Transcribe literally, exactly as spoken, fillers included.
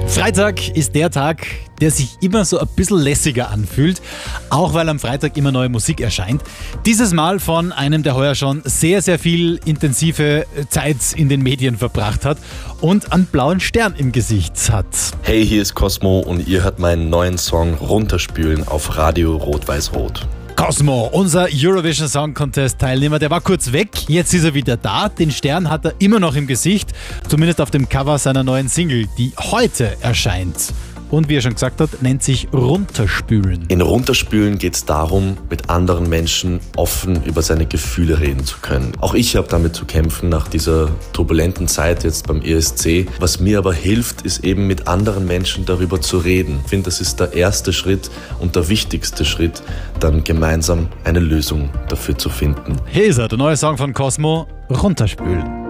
Freitag ist der Tag, der sich immer so ein bisschen lässiger anfühlt, auch weil am Freitag immer neue Musik erscheint. Dieses Mal von einem, der heuer schon sehr, sehr viel intensive Zeit in den Medien verbracht hat und einen blauen Stern im Gesicht hat. Hey, hier ist Cosmo und ihr hört meinen neuen Song Runterspülen auf Radio Rot-Weiß-Rot. Cosmo, unser Eurovision Song Contest Teilnehmer, der war kurz weg, jetzt ist er wieder da. Den Stern hat er immer noch im Gesicht, zumindest auf dem Cover seiner neuen Single, die heute erscheint. Und wie er schon gesagt hat, nennt sich Runterspülen. In Runterspülen geht es darum, mit anderen Menschen offen über seine Gefühle reden zu können. Auch ich habe damit zu kämpfen nach dieser turbulenten Zeit jetzt beim E S C. Was mir aber hilft, ist eben mit anderen Menschen darüber zu reden. Ich finde, das ist der erste Schritt und der wichtigste Schritt, dann gemeinsam eine Lösung dafür zu finden. Hier ist er, der neue Song von Cosmo, Runterspülen.